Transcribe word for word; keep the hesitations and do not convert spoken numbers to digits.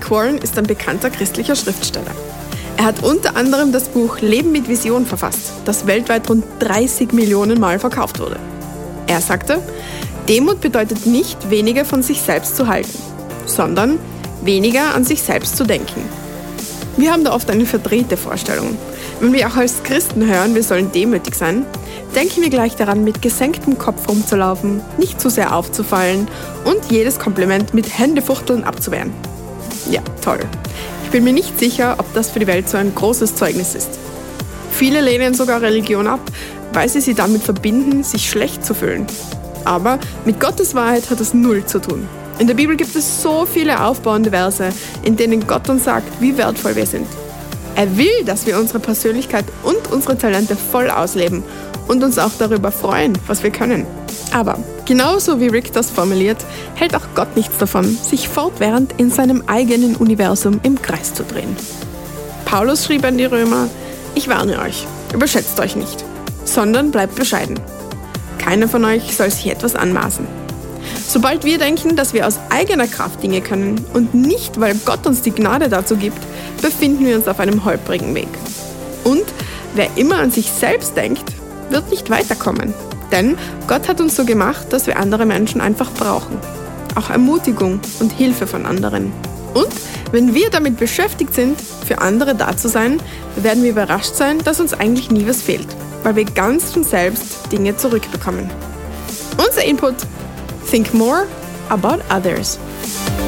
Rick Warren ist ein bekannter christlicher Schriftsteller. Er hat unter anderem das Buch Leben mit Vision verfasst, das weltweit rund dreißig Millionen Mal verkauft wurde. Er sagte, Demut bedeutet nicht, weniger von sich selbst zu halten, sondern weniger an sich selbst zu denken. Wir haben da oft eine verdrehte Vorstellung. Wenn wir auch als Christen hören, wir sollen demütig sein, denken wir gleich daran, mit gesenktem Kopf rumzulaufen, nicht zu sehr aufzufallen und jedes Kompliment mit Händefuchteln abzuwehren. Ja, toll. Ich bin mir nicht sicher, ob das für die Welt so ein großes Zeugnis ist. Viele lehnen sogar Religion ab, weil sie sie damit verbinden, sich schlecht zu fühlen. Aber mit Gottes Wahrheit hat es null zu tun. In der Bibel gibt es so viele aufbauende Verse, in denen Gott uns sagt, wie wertvoll wir sind. Er will, dass wir unsere Persönlichkeit und unsere Talente voll ausleben und uns auch darüber freuen, was wir können. Aber genauso wie Rick das formuliert, hält auch Gott nichts davon, sich fortwährend in seinem eigenen Universum im Kreis zu drehen. Paulus schrieb an die Römer, ich warne euch, überschätzt euch nicht, sondern bleibt bescheiden. Keiner von euch soll sich etwas anmaßen. Sobald wir denken, dass wir aus eigener Kraft Dinge können und nicht, weil Gott uns die Gnade dazu gibt, befinden wir uns auf einem holprigen Weg. Und wer immer an sich selbst denkt, wird nicht weiterkommen. Denn Gott hat uns so gemacht, dass wir andere Menschen einfach brauchen. Auch Ermutigung und Hilfe von anderen. Und wenn wir damit beschäftigt sind, für andere da zu sein, werden wir überrascht sein, dass uns eigentlich nie was fehlt, weil wir ganz von selbst Dinge zurückbekommen. Unser Input: Think more about others.